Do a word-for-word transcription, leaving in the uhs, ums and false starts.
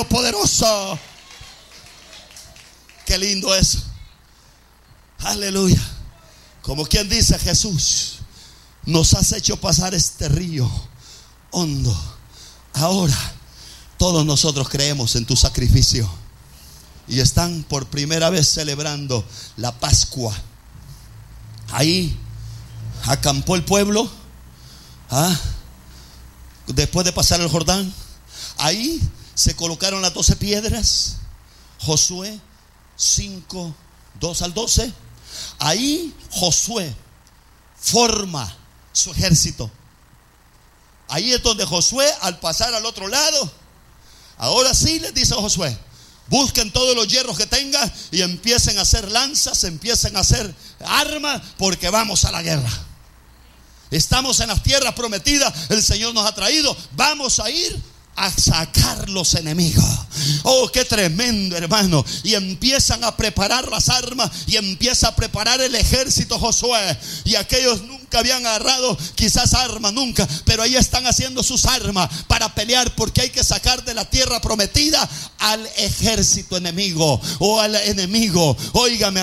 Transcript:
poderoso. Qué lindo eso. Aleluya. Como quien dice: Jesús, nos has hecho pasar este río hondo. Ahora todos nosotros creemos en tu sacrificio. Y están por primera vez celebrando la Pascua. Ahí acampó el pueblo, ¿ah? Después de pasar el Jordán. Ahí se colocaron las doce piedras. Josué cinco, dos al doce. Ahí Josué forma su ejército. Ahí es donde Josué, al pasar al otro lado, ahora sí les dice a Josué: busquen todos los hierros que tengan y empiecen a hacer lanzas, empiecen a hacer armas, porque vamos a la guerra. Estamos en las tierras prometidas, el Señor nos ha traído, vamos a ir a sacar los enemigos. Oh, qué tremendo, hermano. Y empiezan a preparar las armas y empieza a preparar el ejército Josué. Y aquellos nunca habían agarrado quizás armas, nunca, pero ahí están haciendo sus armas para pelear, porque hay que sacar de la tierra prometida al ejército enemigo o al enemigo. Óigame,